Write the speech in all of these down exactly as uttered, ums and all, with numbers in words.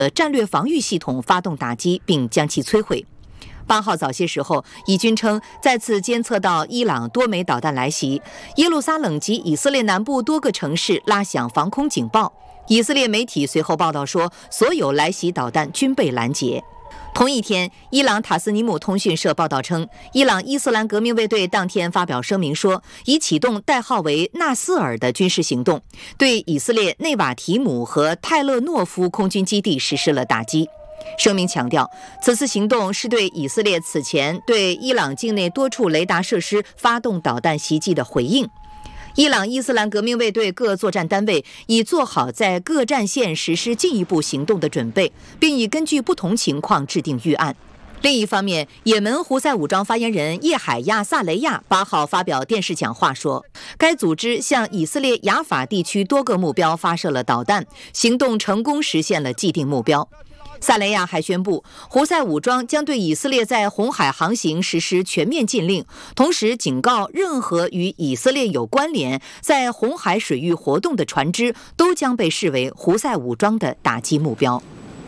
呃战略防御系统发动打击，并将其摧毁。八号早些时候，以军称再次监测到伊朗多枚导弹来袭，耶路撒冷及以色列南部多个城市拉响防空警报。以色列媒体随后报道说，所有来袭导弹均被拦截。同一天，伊朗塔斯尼姆通讯社报道称，伊朗伊斯兰革命卫队当天发表声明说，已启动代号为纳斯尔的军事行动，对以色列内瓦提姆和泰勒诺夫空军基地实施了打击。声明强调，此次行动是对以色列此前对伊朗境内多处雷达设施发动导弹袭击的回应。伊朗伊斯兰革命卫队各作战单位已做好在各战线实施进一步行动的准备，并已根据不同情况制定预案。另一方面，也门胡塞武装发言人叶海亚·萨雷亚八号发表电视讲话说，该组织向以色列雅法地区多个目标发射了导弹，行动成功实现了既定目标。萨雷亚还宣布，胡塞武装将对以色列在红海航行实施全面禁令，同时警告任何与以色列有关联在红海水域活动的船只都将被视为胡塞武装的打击目标。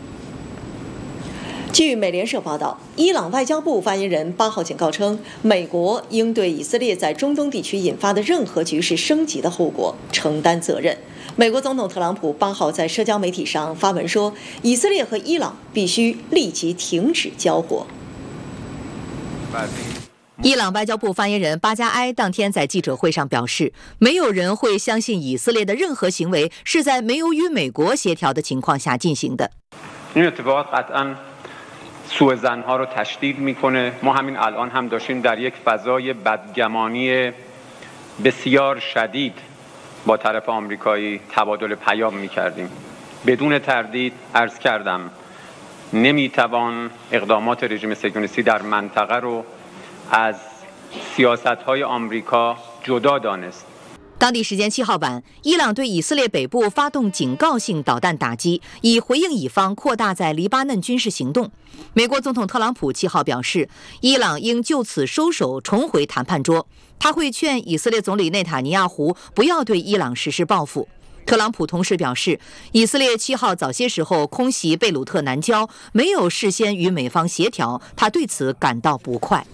据美联社报道，伊朗外交部发言人八号警告称，美国应对以色列在中东地区引发的任何局势升级的后果承担责任。美国总统特朗普八号在社交媒体上发文说，以色列和伊朗必须立即停止交火。 伊朗外交部发言人巴加埃当天在记者会上表示，没有人会相信以色列的任何行为是在没有与美国协调的情况下进行的。 سوء زنها رو تشدید میکنه. ما همین الان هم داشتیم در یک فضای بدگمانی بسیار شدید با طرف آمریکایی تبادل پیام میکردیم. بدون تردید عرض کردم نمیتوان اقدامات رژیم صهیونیستی در منطقه رو از سیاست‌های آمریکا جدا دانست. 当地时间七号晚，伊朗对以色列北部发动警告性导弹打击，以回应以方扩大在黎巴嫩军事行动。美国总统特朗普七号表示，伊朗应就此收手，重回谈判桌。他会劝以色列总理内塔尼亚胡不要对伊朗实施报复。特朗普同时表示，以色列七号早些时候空袭贝鲁特南郊，没有事先与美方协调，他对此感到不快。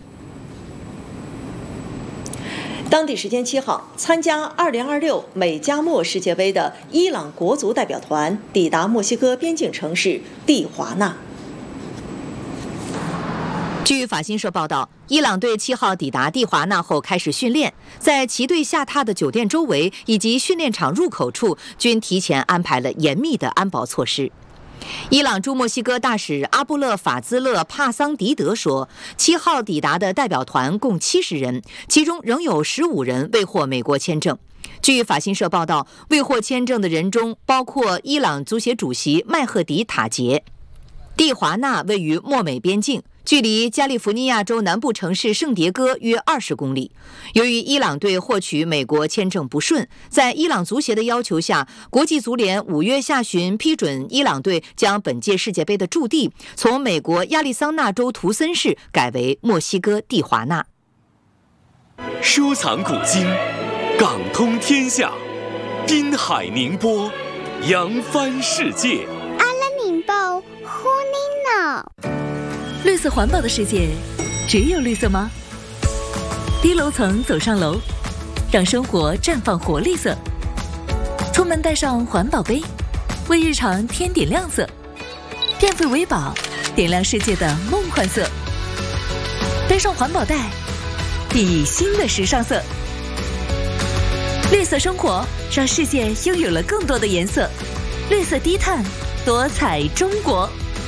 当地时间七号，参加二零二六美加墨世界杯的伊朗国足代表团抵达墨西哥边境城市蒂华纳。 据法新社报道，伊朗队七号抵达蒂华纳后开始训练，在其队下榻的酒店周围以及训练场入口处均提前安排了严密的安保措施。伊朗驻墨西哥大使阿布勒法兹勒帕桑迪德说，七号抵达的代表团共七十人，其中仍有十五人未获美国签证。据法新社报道，未获签证的人中包括伊朗足协主席麦赫迪塔杰。蒂华纳位于墨美边境，距离加利福尼亚州南部城市圣迭戈约二十公里。由于伊朗队获取美国签证不顺，在伊朗足协的要求下，国际足联五月下旬批准伊朗队将本届世界杯的驻地从美国亚利桑那州图森市改为墨西哥蒂华纳。 收藏古今，港通天下，滨海宁波，扬帆世界。 阿拉宁报呼尼脑。 绿色环保的世界，只有绿色吗？低楼层走上楼，让生活绽放活力色。出门带上环保杯，为日常添点亮色。电费为宝，点亮世界的梦幻色。背上环保袋，熠熠新的时尚色。绿色生活，让世界拥有了更多的颜色。绿色低碳，多彩中国。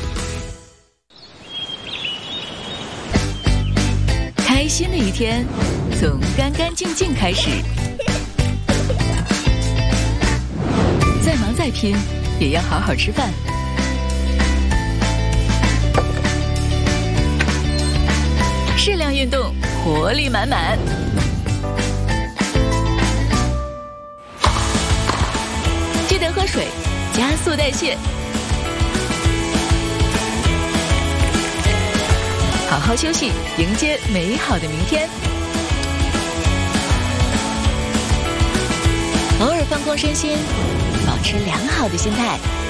开心的一天，从干干净净开始。再忙再拼，也要好好吃饭。适量运动，活力满满。记得喝水，加速代谢。好好休息，迎接美好的明天。偶尔放空身心，保持良好的心态。